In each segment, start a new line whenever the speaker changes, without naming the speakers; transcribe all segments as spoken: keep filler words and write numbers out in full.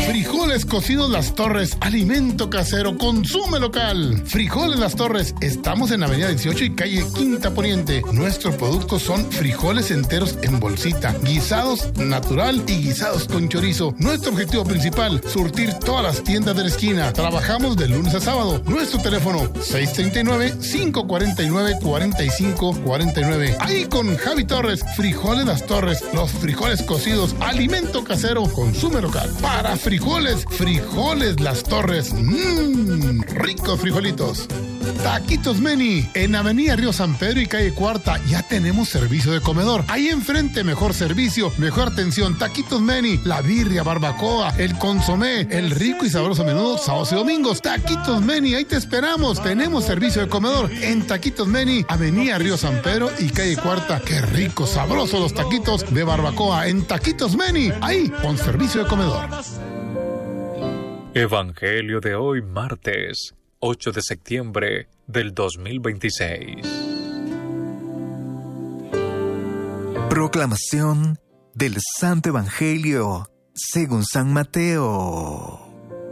Frijoles cocidos Las Torres, alimento casero, consume local. Frijoles Las Torres, estamos en Avenida dieciocho y calle Quinta Poniente. Nuestros productos son frijoles enteros en bolsita, guisados natural y guisados con chorizo. Nuestro objetivo principal, surtir todas las tiendas de la esquina. Trabajamos de lunes a sábado. Nuestro teléfono seis tres nueve, cinco cuatro nueve, cuatro cinco cuatro nueve. Ahí con Javi Torres, Frijoles Las Torres, los frijoles cocidos, alimento casero, consume local. Para frijoles, frijoles Las Torres, mmm, ricos frijolitos. Taquitos Meni, en Avenida Río San Pedro y calle Cuarta, ya tenemos servicio de comedor. Ahí enfrente, mejor servicio, mejor atención. Taquitos Meni, la birria, barbacoa, el consomé, el rico y sabroso menudo, sábados y domingos. Taquitos Meni, ahí te esperamos. Tenemos servicio de comedor en Taquitos Meni, Avenida Río San Pedro y calle Cuarta. Qué rico, sabroso los taquitos de barbacoa en Taquitos Meni, ahí con servicio de comedor.
Evangelio de hoy, martes ocho de septiembre del dos mil veintiséis.
Proclamación del Santo Evangelio según San Mateo.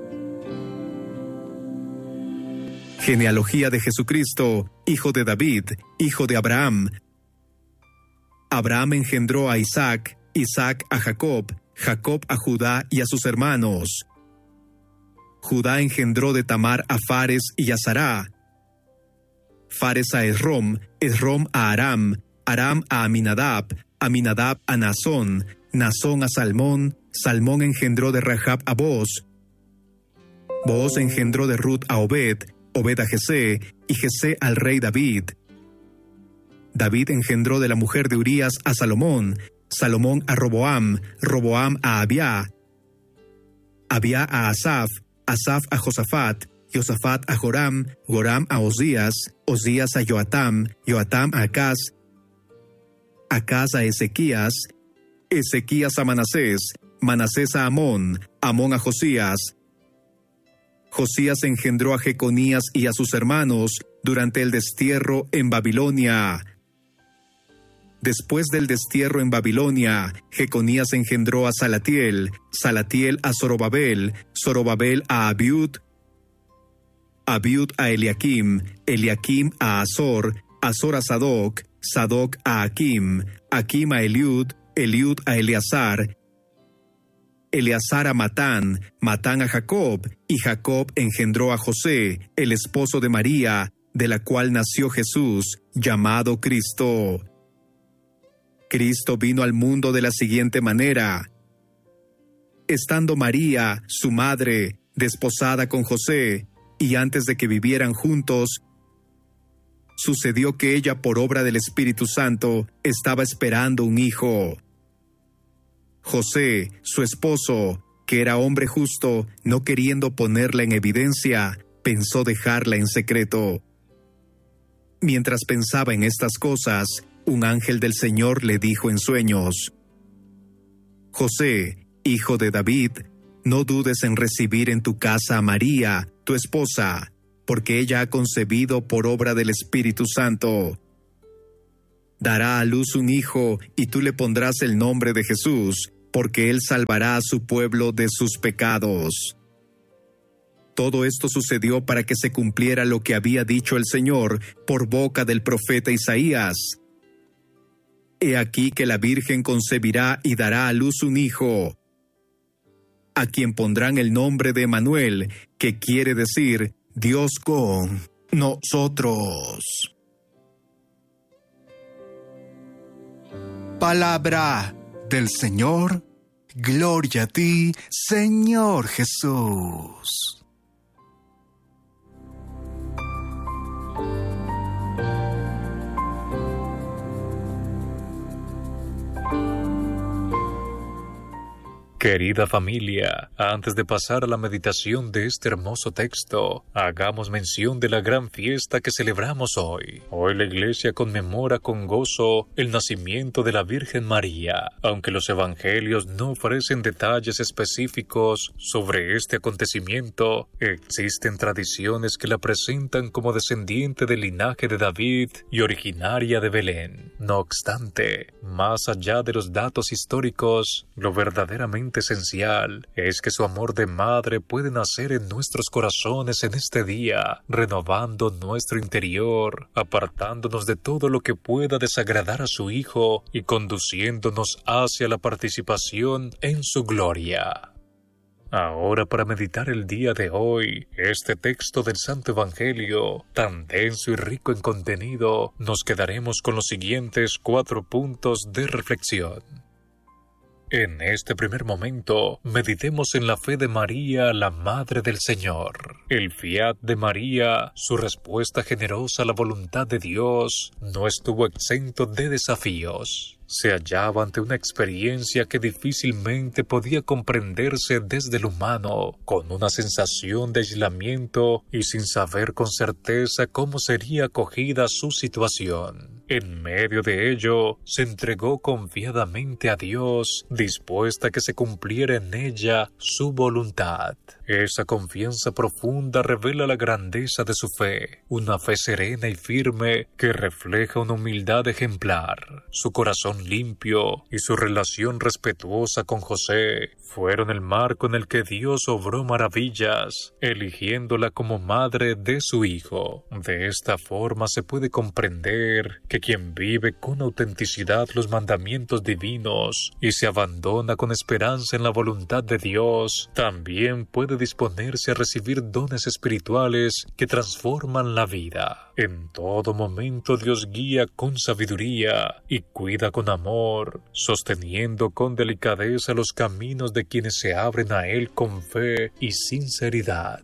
Genealogía de Jesucristo, hijo de David, hijo de Abraham. Abraham engendró a Isaac, Isaac a Jacob, Jacob a Judá y a sus hermanos. Judá engendró de Tamar a Fares y a Sará. Fares a Esrom, Esrom a Aram, Aram a Aminadab, Aminadab a Nazón, Nazón a Salmón, Salmón engendró de Rahab a Booz. Booz engendró de Ruth a Obed, Obed a Jesé, y Jesé al rey David. David engendró de la mujer de Urías a Salomón, Salomón a Roboam, Roboam a Abiá, Abiá a Asaf, Asaf a Josafat, Josafat a Joram, Joram a Osías, Osías a Joatam, Joatam a Acaz, Acaz a Ezequías, Ezequías a Manasés, Manasés a Amón, Amón a Josías. Josías engendró a Jeconías y a sus hermanos durante el destierro en Babilonia. Después del destierro en Babilonia, Jeconías engendró a Salatiel, Salatiel a Zorobabel, Zorobabel a Abiud, Abiud a Eliakim, Eliakim a Azor, Azor a Sadoc, Sadoc a Akim, Akim a Eliud, Eliud a Eleazar, Eleazar a Matán, Matán a Jacob, y Jacob engendró a José, el esposo de María, de la cual nació Jesús, llamado Cristo. Cristo vino al mundo de la siguiente manera. Estando María, su madre, desposada con José, y antes de que vivieran juntos, sucedió que ella, por obra del Espíritu Santo, estaba esperando un hijo. José, su esposo, que era hombre justo, no queriendo ponerla en evidencia, pensó dejarla en secreto. Mientras pensaba en estas cosas, un ángel del Señor le dijo en sueños: José, hijo de David, no dudes en recibir en tu casa a María, tu esposa, porque ella ha concebido por obra del Espíritu Santo. Dará a luz un hijo, y tú le pondrás el nombre de Jesús, porque él salvará a su pueblo de sus pecados. Todo esto sucedió para que se cumpliera lo que había dicho el Señor por boca del profeta Isaías. He aquí que la Virgen concebirá y dará a luz un hijo, a quien pondrán el nombre de Emmanuel, que quiere decir Dios con nosotros.
Palabra del Señor. Gloria a ti, Señor Jesús.
Querida familia, antes de pasar a la meditación de este hermoso texto, hagamos mención de la gran fiesta que celebramos hoy. Hoy la Iglesia conmemora con gozo el nacimiento de la Virgen María. Aunque los evangelios no ofrecen detalles específicos sobre este acontecimiento, existen tradiciones que la presentan como descendiente del linaje de David y originaria de Belén. No obstante, más allá de los datos históricos, lo verdaderamente ingrediente esencial es que su amor de madre puede nacer en nuestros corazones en este día, renovando nuestro interior, apartándonos de todo lo que pueda desagradar a su Hijo y conduciéndonos hacia la participación en su gloria. Ahora, para meditar el día de hoy, este texto del Santo Evangelio, tan denso y rico en contenido, nos quedaremos con los siguientes cuatro puntos de reflexión. En este primer momento, meditemos en la fe de María, la Madre del Señor. El fiat de María, su respuesta generosa a la voluntad de Dios, no estuvo exento de desafíos. Se hallaba ante una experiencia que difícilmente podía comprenderse desde el humano, con una sensación de aislamiento y sin saber con certeza cómo sería acogida su situación. En medio de ello, se entregó confiadamente a Dios, dispuesta a que se cumpliera en ella su voluntad. Esa confianza profunda revela la grandeza de su fe, una fe serena y firme que refleja una humildad ejemplar. Su corazón limpio y su relación respetuosa con José fueron el marco en el que Dios obró maravillas, eligiéndola como madre de su Hijo. De esta forma se puede comprender que quien vive con autenticidad los mandamientos divinos y se abandona con esperanza en la voluntad de Dios, también puede disponerse a recibir dones espirituales que transforman la vida. En todo momento Dios guía con sabiduría y cuida con amor, sosteniendo con delicadeza los caminos de quienes se abren a Él con fe y sinceridad.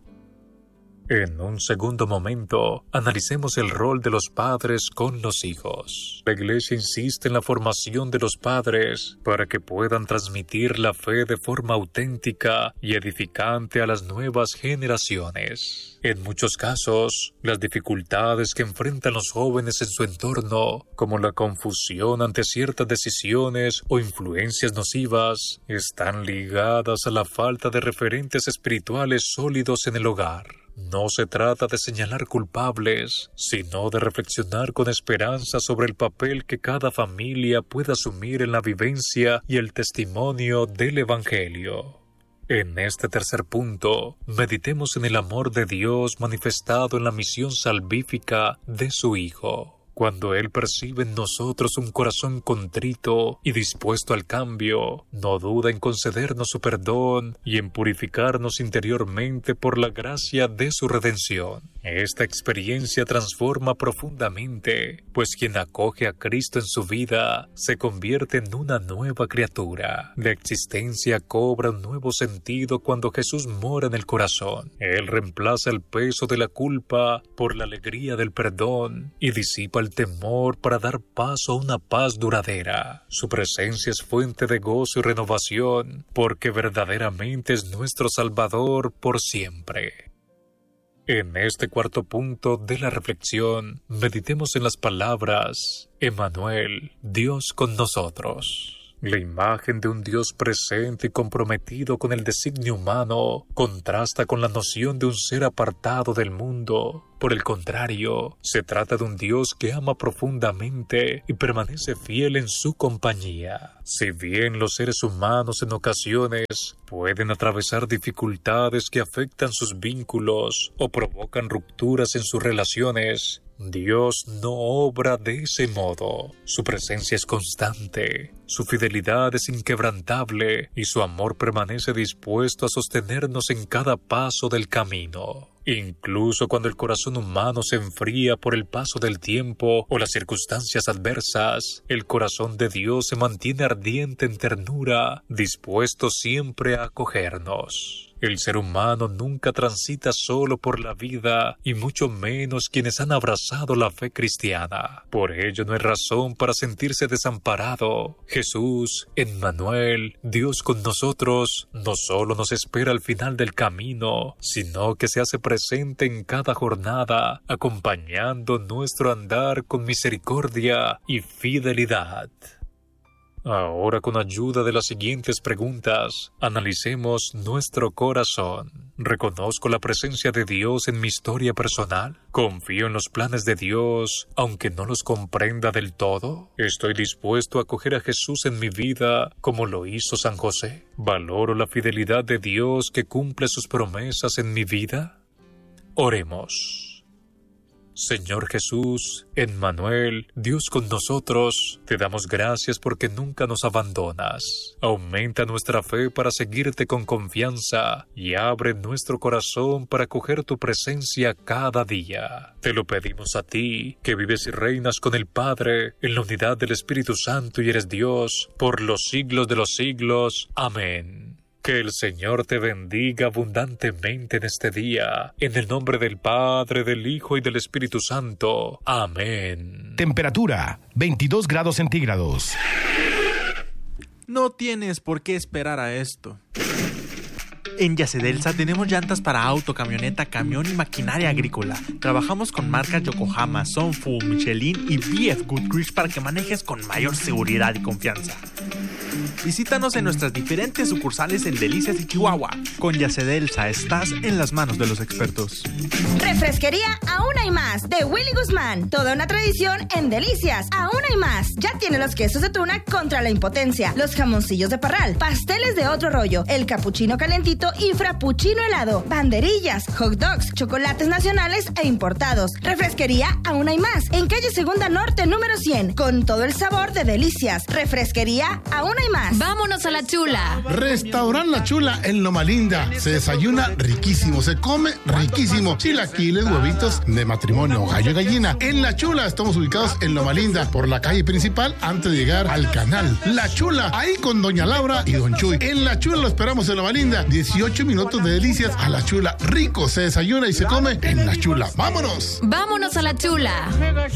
En un segundo momento, analicemos el rol de los padres con los hijos. La Iglesia insiste en la formación de los padres para que puedan transmitir la fe de forma auténtica y edificante a las nuevas generaciones. En muchos casos, las dificultades que enfrentan los jóvenes en su entorno, como la confusión ante ciertas decisiones o influencias nocivas, están ligadas a la falta de referentes espirituales sólidos en el hogar. No se trata de señalar culpables, sino de reflexionar con esperanza sobre el papel que cada familia puede asumir en la vivencia y el testimonio del Evangelio. En este tercer punto, meditemos en el amor de Dios manifestado en la misión salvífica de su Hijo. Cuando Él percibe en nosotros un corazón contrito y dispuesto al cambio, no duda en concedernos su perdón y en purificarnos interiormente por la gracia de su redención. Esta experiencia transforma profundamente, pues quien acoge a Cristo en su vida se convierte en una nueva criatura. La existencia cobra un nuevo sentido cuando Jesús mora en el corazón. Él reemplaza el peso de la culpa por la alegría del perdón y disipa el temor para dar paso a una paz duradera. Su presencia es fuente de gozo y renovación, porque verdaderamente es nuestro Salvador por siempre. En este cuarto punto de la reflexión, meditemos en las palabras: Emmanuel, Dios con nosotros. La imagen de un Dios presente y comprometido con el designio humano contrasta con la noción de un ser apartado del mundo. Por el contrario, se trata de un Dios que ama profundamente y permanece fiel en su compañía. Si bien los seres humanos en ocasiones pueden atravesar dificultades que afectan sus vínculos o provocan rupturas en sus relaciones, Dios no obra de ese modo. Su presencia es constante, su fidelidad es inquebrantable y su amor permanece dispuesto a sostenernos en cada paso del camino. Incluso cuando el corazón humano se enfría por el paso del tiempo o las circunstancias adversas, el corazón de Dios se mantiene ardiente en ternura, dispuesto siempre a acogernos. El ser humano nunca transita solo por la vida, y mucho menos quienes han abrazado la fe cristiana. Por ello no hay razón para sentirse desamparado. Jesús, Emmanuel, Dios con nosotros, no solo nos espera al final del camino, sino que se hace presente en cada jornada, acompañando nuestro andar con misericordia y fidelidad. Ahora, con ayuda de las siguientes preguntas, analicemos nuestro corazón. ¿Reconozco la presencia de Dios en mi historia personal? ¿Confío en los planes de Dios, aunque no los comprenda del todo? ¿Estoy dispuesto a acoger a Jesús en mi vida como lo hizo San José? ¿Valoro la fidelidad de Dios que cumple sus promesas en mi vida? Oremos. Señor Jesús, Emmanuel, Dios con nosotros, te damos gracias porque nunca nos abandonas. Aumenta nuestra fe para seguirte con confianza y abre nuestro corazón para acoger tu presencia cada día. Te lo pedimos a ti, que vives y reinas con el Padre, en la unidad del Espíritu Santo y eres Dios, por los siglos de los siglos. Amén. Que el Señor te bendiga abundantemente en este día, en el nombre del Padre, del Hijo y del Espíritu Santo. Amén.
Temperatura, veintidós grados centígrados.
No tienes por qué esperar a esto. En Yacedelsa tenemos llantas para auto, camioneta, camión y maquinaria agrícola. Trabajamos con marcas Yokohama, Sonfu, Michelin y B F Goodrich para que manejes con mayor seguridad y confianza. Visítanos en nuestras diferentes sucursales en Delicias y Chihuahua. Con Yacedelsa estás en las manos de los expertos.
Refresquería Aún Hay Más de Willy Guzmán. Toda una tradición en Delicias. Aún hay más. Ya tiene los quesos de tuna contra la impotencia, los jamoncillos de parral, pasteles de otro rollo, el capuchino calentito y frappuccino helado, banderillas, hot dogs, chocolates nacionales e importados. Refresquería Aún Hay Más en calle Segunda Norte número cien, con todo el sabor de Delicias. Refresquería Aún Hay Más.
Vámonos a La Chula.
Restaurant La Chula en Loma Linda. Se desayuna riquísimo, se come riquísimo. Chilaquiles, huevitos de matrimonio, gallo y gallina. En La Chula estamos ubicados en Loma Linda, por la calle principal antes de llegar al canal. La Chula, ahí con doña Laura y don Chuy. En La Chula lo esperamos en Loma Linda. dieciocho minutos de Delicias a La Chula. Rico, se desayuna y se come en La Chula. ¡Vámonos!
Vámonos a La Chula.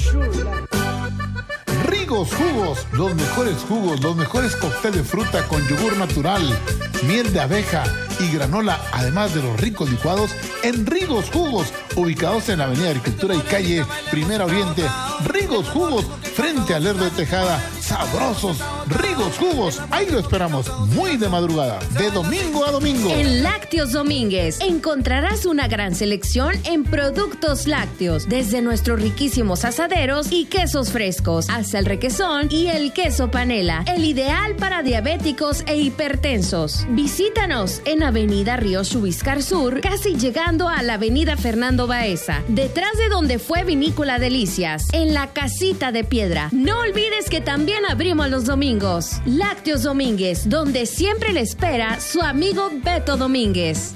Rigos Jugos, los mejores jugos, los mejores cócteles de fruta con yogur natural, miel de abeja y granola, además de los ricos licuados en Rigos Jugos, ubicados en la Avenida Agricultura y calle Primera Oriente. Rigos Jugos, frente al Lerdo de Tejada, sabrosos, Rigos Jugos, ahí lo esperamos, muy de madrugada, de domingo a domingo.
En Lácteos Domínguez encontrarás una gran selección en productos lácteos, desde nuestros riquísimos asaderos y quesos frescos, hasta el requesón y el queso panela, el ideal para diabéticos e hipertensos. Visítanos en Avenida Río Chubiscar Sur, casi llegando a la Avenida Fernando Baeza, detrás de donde fue Vinícola Delicias, en la Casita de Piedra. No olvides que también abrimos los domingos. Lácteos Domínguez, donde siempre le espera su amigo Beto Domínguez.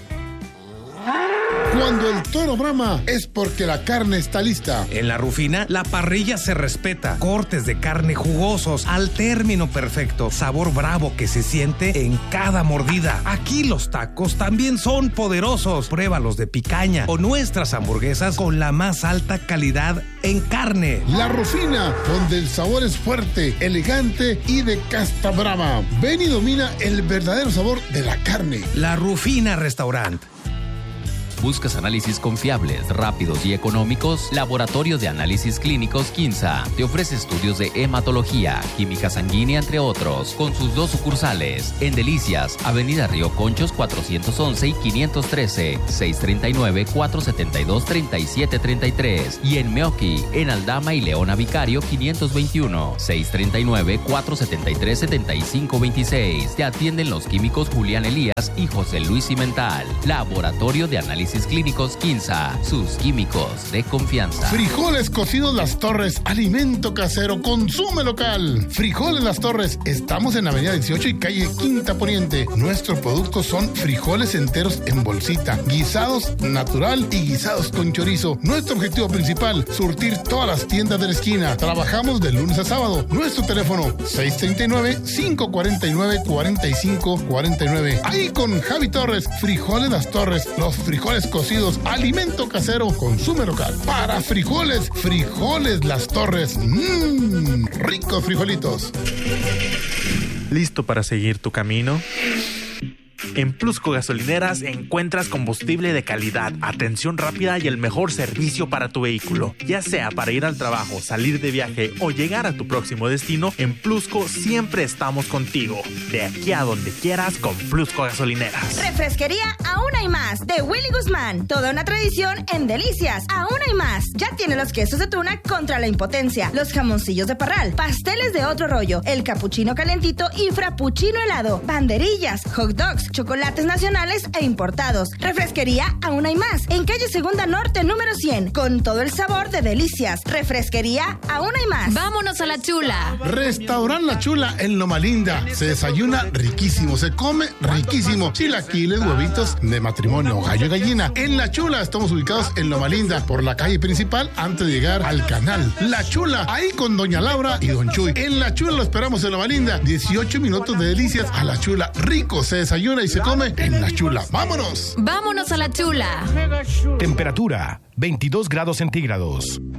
Cuando el toro brama es porque la carne está lista.
En La Rufina, la parrilla se respeta. Cortes de carne jugosos al término perfecto. Sabor bravo que se siente en cada mordida. Aquí los tacos también son poderosos. Pruébalos de picaña o nuestras hamburguesas con la más alta calidad en carne.
La Rufina, donde el sabor es fuerte, elegante y de casta brava. Ven y domina el verdadero sabor de la carne.
La Rufina Restaurant.
¿Buscas análisis confiables, rápidos y económicos? Laboratorio de Análisis Clínicos Quinza te ofrece estudios de hematología, química sanguínea, entre otros, con sus dos sucursales. En Delicias, Avenida Río Conchos cuatrocientos once y quinientos trece, seis tres nueve, cuatro siete dos, tres siete tres tres. Y en Meoqui, en Aldama y Leona Vicario quinientos veintiuno, seis tres nueve, cuatro siete tres, siete cinco dos seis. Te atienden los químicos Julián Elías y José Luis Cimental. Laboratorio de Análisis Clínicos Quinza, sus químicos de confianza.
Frijoles cocidos Las Torres, alimento casero, consume local. Frijoles Las Torres, estamos en Avenida dieciocho y calle Quinta Poniente. Nuestros productos son frijoles enteros en bolsita, guisados natural y guisados con chorizo. Nuestro objetivo principal, surtir todas las tiendas de la esquina. Trabajamos de lunes a sábado. Nuestro teléfono seis tres nueve, cinco cuatro nueve, cuatro cinco cuatro nueve. Ahí con Javi Torres, Frijoles Las Torres, los frijoles cocidos, alimento casero, consume local. Para frijoles, Frijoles Las Torres. Mmm, ricos frijolitos.
¿Listo para seguir tu camino? En Plusco Gasolineras encuentras combustible de calidad, atención rápida y el mejor servicio para tu vehículo. Ya sea para ir al trabajo, salir de viaje o llegar a tu próximo destino, en Plusco siempre estamos contigo. De aquí a donde quieras con Plusco Gasolineras.
Refresquería Aún Hay Más de Willy Guzmán. Toda una tradición en delicias. Aún hay más. Ya tiene los quesos de tuna contra la impotencia, los jamoncillos de Parral, pasteles de otro rollo, el capuchino calentito y frappuccino helado, banderillas, hot dogs, chocolates nacionales e importados. Refresquería Aún Hay Más en calle Segunda Norte número cien, con todo el sabor de delicias. Refresquería Aún Hay Más.
Vámonos a La Chula.
Restaurant La Chula en Loma Linda. Se desayuna riquísimo, se come riquísimo. Chilaquiles, huevitos de matrimonio, gallo y gallina. En La Chula estamos ubicados en Loma Linda, por la calle principal antes de llegar al canal. La Chula, ahí con doña Laura y don Chuy. En La Chula lo esperamos en Loma Linda. dieciocho minutos de delicias a La Chula. Rico, se desayuna y se come en La Chula. ¡Vámonos!
Vámonos a La Chula.
Temperatura veintidós grados centígrados.